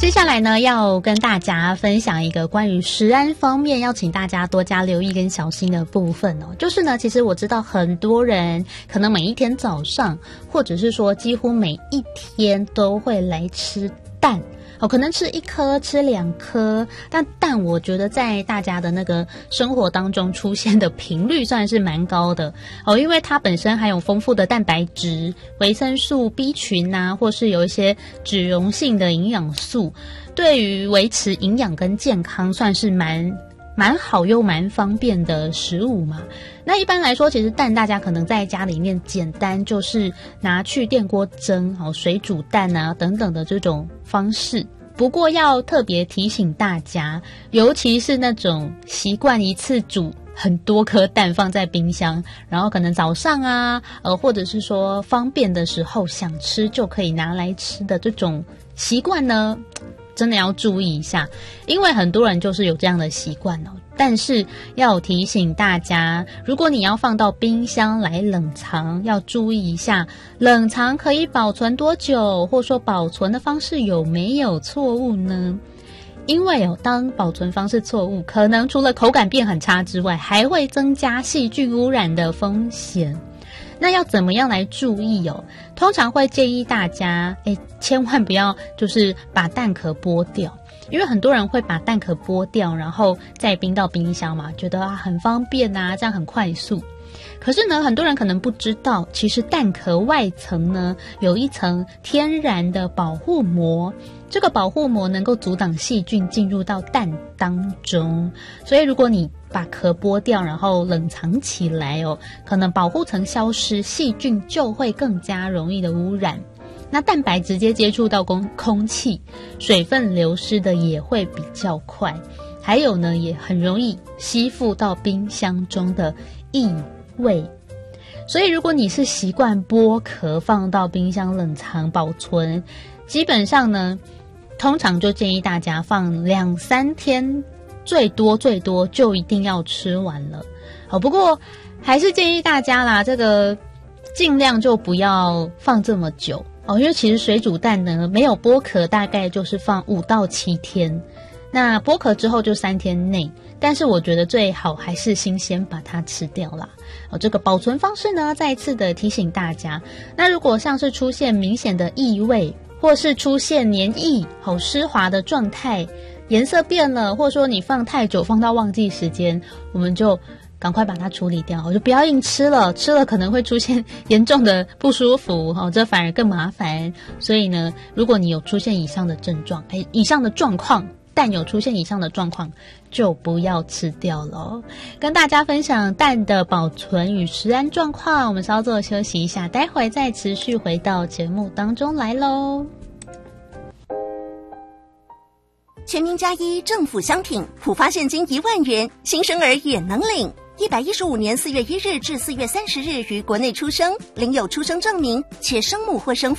接下来呢，要跟大家分享一个关于食安方面要请大家多加留意跟小心的部分哦。就是呢，其实我知道很多人可能每一天早上，或者是说几乎每一天都会来吃蛋。可能吃1颗吃2颗，但蛋我觉得在大家的那个生活当中出现的频率算是蛮高的因为它本身含有丰富的蛋白质、维生素 B 群啊，或是有一些脂溶性的营养素，对于维持营养跟健康算是蛮好又蛮方便的食物嘛。那一般来说，其实蛋大家可能在家里面简单就是拿去电锅蒸水煮蛋啊等等的这种方式。不过要特别提醒大家，尤其是那种习惯一次煮很多颗蛋放在冰箱，然后可能早上啊或者是说方便的时候想吃就可以拿来吃的这种习惯呢，真的要注意一下，因为很多人就是有这样的习惯但是要提醒大家，如果你要放到冰箱来冷藏，要注意一下冷藏可以保存多久，或者说保存的方式有没有错误呢？因为当保存方式错误，可能除了口感变很差之外，还会增加细菌污染的风险。那要怎么样来注意通常会建议大家千万不要就是把蛋壳剥掉，因为很多人会把蛋壳剥掉然后再冰到冰箱嘛，觉得很方便啊，这样很快速。可是呢，很多人可能不知道，其实蛋壳外层呢有一层天然的保护膜，这个保护膜能够阻挡细菌进入到蛋当中，所以如果你把壳剥掉然后冷藏起来可能保护层消失，细菌就会更加容易的污染。那蛋白直接接触到空气，水分流失的也会比较快，还有呢也很容易吸附到冰箱中的异味。所以如果你是习惯剥壳放到冰箱冷藏保存，基本上呢通常就建议大家放2-3天，最多就一定要吃完了。不过还是建议大家啦，这个尽量就不要放这么久因为其实水煮蛋呢没有剥壳大概就是放5到7天，那剥壳之后就3天内，但是我觉得最好还是新鲜把它吃掉啦这个保存方式呢再次的提醒大家。那如果像是出现明显的异味，或是出现黏液湿滑的状态，颜色变了，或者说你放太久放到忘记时间，我们就赶快把它处理掉，就不要硬吃了，吃了可能会出现严重的不舒服这反而更麻烦。所以呢，如果你有出现以上的症状以上的状况，蛋有出现以上的状况，就不要吃掉了跟大家分享蛋的保存与食安状况，我们稍作休息一下，待会再持续回到节目当中来咯。 全民+1政府相挺，普发现金1万元，新生儿也能领。115年4月1日至4月30日于国内出生，领有出生证明，且生母或生父